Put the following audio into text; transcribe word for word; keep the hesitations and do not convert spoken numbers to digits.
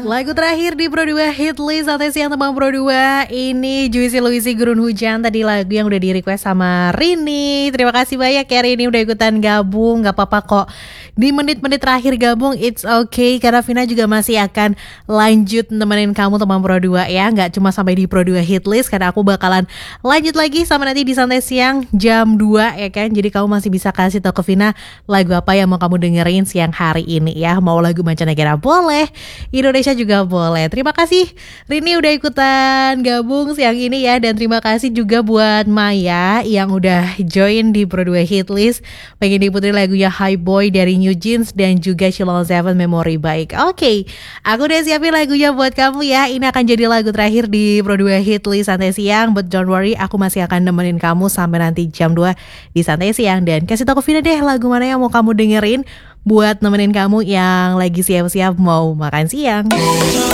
Lagu terakhir di Pro dua Hit List Santai Siang Tembang Pro dua. Ini Juicy Luicy Gurun Hujan. Tadi lagu yang udah di request sama Rini. Terima kasih banyak ya Rini udah ikutan gabung. Gak apa-apa kok, di menit-menit terakhir gabung it's okay. Karena Vina juga masih akan lanjut nemenin kamu Tembang Pro dua ya. Gak cuma sampai di Pro dua Hit List, karena aku bakalan lanjut lagi sama nanti di Santai Siang jam dua ya kan. Jadi kamu masih bisa kasih tau ke Vina lagu apa yang mau kamu dengerin siang hari ini ya. Mau lagu mancanegara boleh, Indonesia juga boleh. Terima kasih Rini udah ikutan gabung siang ini ya. Dan terima kasih juga buat Maya yang udah join di Pro dua Hit List. Pengen diputerin lagunya High Boy dari New Jeans dan juga Sheila on Seven Memori Baik. Oke, okay, aku udah siapin lagunya buat kamu ya. Ini akan jadi lagu terakhir di Pro dua Hit List Santai Siang. But don't worry, aku masih akan nemenin kamu sampai nanti jam dua di Santai Siang. Dan kasih tau ke Vina deh lagu mana yang mau kamu dengerin buat nemenin kamu yang lagi siap-siap mau makan siang.